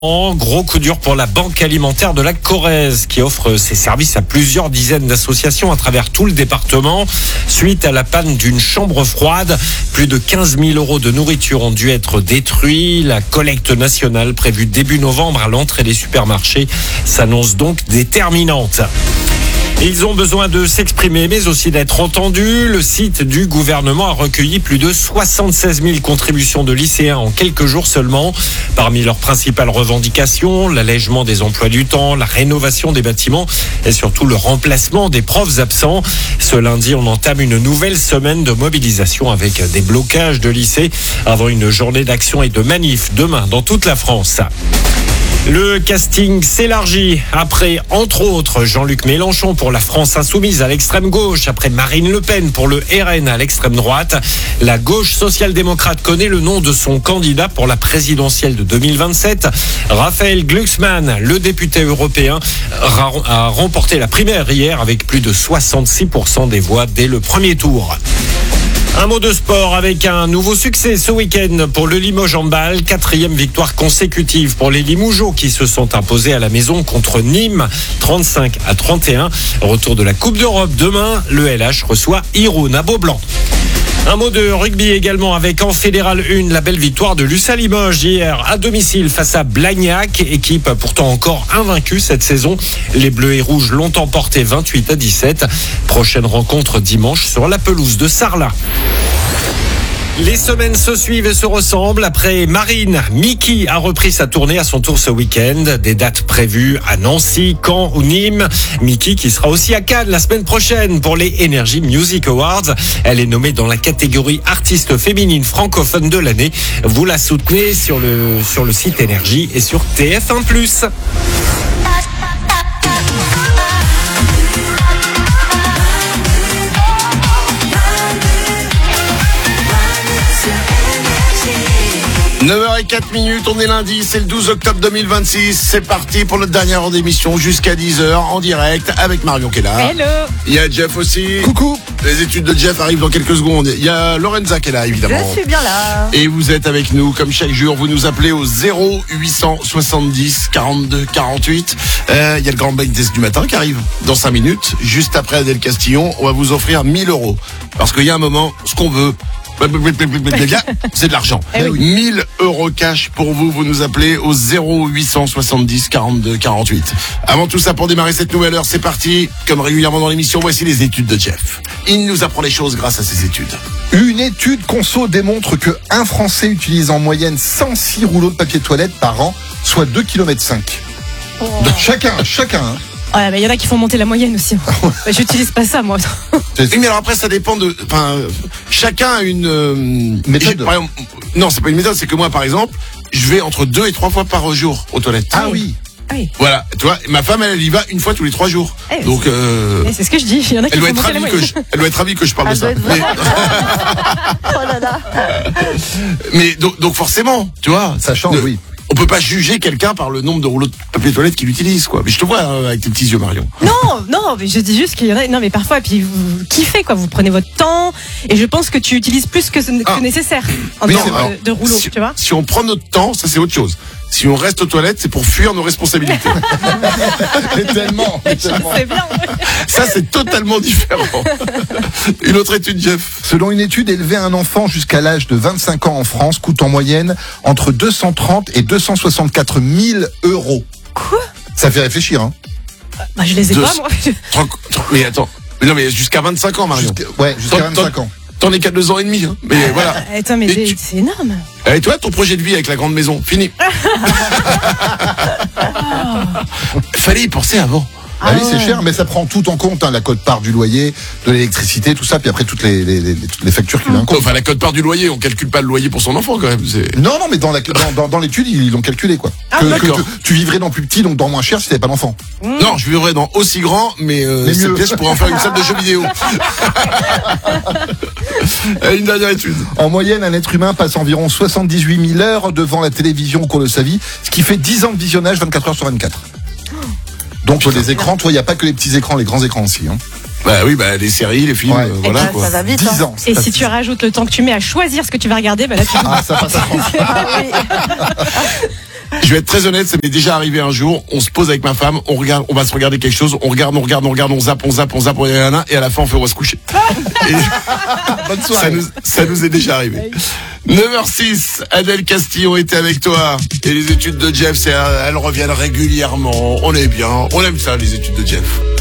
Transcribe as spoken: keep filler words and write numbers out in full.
En gros coup dur pour la Banque alimentaire de la Corrèze qui offre ses services à plusieurs dizaines d'associations à travers tout le département. Suite à la panne d'une chambre froide, plus de quinze mille euros de nourriture ont dû être détruits. La collecte nationale prévue début novembre à l'entrée des supermarchés s'annonce donc déterminante. Ils ont besoin de s'exprimer, mais aussi d'être entendus. Le site du gouvernement a recueilli plus de soixante-seize mille contributions de lycéens en quelques jours seulement. Parmi leurs principales revendications, l'allègement des emplois du temps, la rénovation des bâtiments et surtout le remplacement des profs absents. Ce lundi, on entame une nouvelle semaine de mobilisation avec des blocages de lycées avant une journée d'action et de manifs demain dans toute la France. Le casting s'élargit après, entre autres, Jean-Luc Mélenchon pour la France insoumise à l'extrême gauche, après Marine Le Pen pour le R N à l'extrême droite. La gauche social-démocrate connaît le nom de son candidat pour la présidentielle de deux mille vingt-sept. Raphaël Glucksmann, le député européen, a remporté la primaire hier avec plus de soixante-six pour cent des voix dès le premier tour. Un mot de sport avec un nouveau succès ce week-end pour le Limoges handball. Quatrième victoire consécutive pour les Limougeaux qui se sont imposés à la maison contre Nîmes, trente-cinq à trente et un. Retour de la Coupe d'Europe demain. Le L H reçoit Irun à Beaublanc. Un mot de rugby également avec en Fédéral un la belle victoire de l'U S A Limoges hier à domicile face à Blagnac, équipe pourtant encore invaincue cette saison. Les Bleus et Rouges l'ont emporté vingt-huit à dix-sept. Prochaine rencontre dimanche sur la pelouse de Sarlat. Les semaines se suivent et se ressemblent. Après Marine, Mickey a repris sa tournée à son tour ce week-end. Des dates prévues à Nancy, Caen ou Nîmes. Mickey qui sera aussi à Cannes la semaine prochaine pour les Energy Music Awards. Elle est nommée dans la catégorie artiste féminine francophone de l'année. Vous la soutenez sur le, sur le site Énergie et sur T F un plus. neuf heures zéro quatre minutes, on est lundi, c'est le douze octobre deux mille vingt-six. C'est parti pour notre dernière heure d'émission jusqu'à dix heures en direct avec Marion qui est là. Hello. Il y a Jeff aussi. Coucou. Les études de Jeff arrivent dans quelques secondes. Il y a Lorenza qui est là évidemment. Je suis bien là. Et vous êtes avec nous comme chaque jour. Vous nous appelez au zéro huit cent soixante-dix quarante-deux quarante-huit. Euh, il y a le grand blind test du matin qui arrive dans cinq minutes. Juste après Adèle Castillon, on va vous offrir mille euros. Parce qu'il y a un moment, ce qu'on veut, c'est de l'argent. Eh oui. mille euros cash pour vous. Vous nous appelez au zéro huit cent soixante-dix quarante-deux quarante-huit. Avant tout ça, pour démarrer cette nouvelle heure, c'est parti. Comme régulièrement dans l'émission, voici les études de Jeff. Il nous apprend les choses grâce à ses études. Une étude conso démontre que un Français utilise en moyenne cent six rouleaux de papier toilette par an, soit deux virgule cinq kilomètres. Oh. Chacun, chacun. Hein. Ouais, bah, y en a qui font monter la moyenne aussi. Bah, j'utilise pas ça, moi. Oui, mais alors après, ça dépend de. Enfin, chacun a une euh, méthode. Par exemple, non, c'est pas une méthode, c'est que moi, par exemple, je vais entre deux et trois fois par jour aux toilettes. Ah oui. Oui. Voilà, tu vois, ma femme, elle, elle y va une fois tous les trois jours. Eh, Donc, euh, c'est ce que je dis. Il y en a qui elle doit font être monter la ravie que moyenne. je, elle doit être ravie que je parle Elle de ça. doit être Mais, Oh là là. mais donc, donc forcément, tu vois, Ça change, ne- oui. On peut pas juger quelqu'un par le nombre de rouleaux de papier toilette qu'il utilise, quoi. Mais je te vois hein, avec tes petits yeux, Marion. Non, non, mais je dis juste qu'il y en a. Non, mais parfois, et puis vous kiffez, quoi. Vous prenez votre temps, et je pense que tu utilises plus que, que Ah. nécessaire en Oui, termes c'est vrai. de, de rouleau, si, tu vois. si on prend notre temps, ça c'est autre chose. Si on reste aux toilettes, c'est pour fuir nos responsabilités. Mais tellement, mais tellement. C'est bien. Ouais. Ça, c'est totalement différent. Une autre étude, Jeff. Selon une étude, élever un enfant jusqu'à l'âge de vingt-cinq ans en France coûte en moyenne entre deux cent trente et deux cent soixante-quatre mille euros. Quoi? Ça fait réfléchir, hein. Bah, je les ai Deux- pas, moi. Tran- tran- Mais attends. Mais non, mais jusqu'à vingt-cinq ans, Marion. Jusqu'à, ouais, jusqu'à T'en- vingt-cinq t'en- ans. T'en es qu'à deux ans et demi, hein. Mais voilà. Attends, mais Et c'est tu- c'est énorme. Et toi, ton projet de vie avec la grande maison, fini. Fallait y penser avant. Ah oui, Ah c'est ouais. cher, mais ça prend tout en compte, hein, la quote-part du loyer, de l'électricité, tout ça, puis après toutes les, les, les, toutes les factures qui viennent en compte. Enfin, la cote-part du loyer, on calcule pas le loyer pour son enfant, quand même. C'est... Non, non, mais dans, la, dans, dans, dans l'étude, ils l'ont calculé, quoi. Ah, que, que d'accord. tu, tu vivrais dans plus petit, donc dans moins cher si t'avais pas d'enfant. Non, je vivrais dans aussi grand, mais, euh, Mais cette mieux. pièce, je pourrais en faire une salle de jeux vidéo. Et une dernière étude. En moyenne, un être humain passe environ soixante-dix-huit mille heures devant la télévision au cours de sa vie, ce qui fait dix ans de visionnage vingt-quatre heures sur vingt-quatre. Donc les écrans, toi, il n'y a pas que les petits écrans, les grands écrans aussi. Hein. Bah oui, bah les séries, les films, Ouais. euh, Eh voilà ben, quoi. ça va vite. dix hein. ans. Et ça si passe tu rajoutes le temps que tu mets à choisir ce que tu vas regarder, bah là tu. Ah, ça passe à trente. Je vais être très honnête, ça m'est déjà arrivé un jour. On se pose avec ma femme, on regarde, on va se regarder quelque chose, on regarde, on regarde, on regarde, on zappe, on zappe, on zappe, on zappe, et à la fin on fait on va se coucher. Et Bonne ça soirée. nous, ça nous est déjà arrivé. neuf heures six, Adèle Castillon était avec toi. Et les études de Jeff, c'est, elles reviennent régulièrement. On est bien, on aime ça les études de Jeff.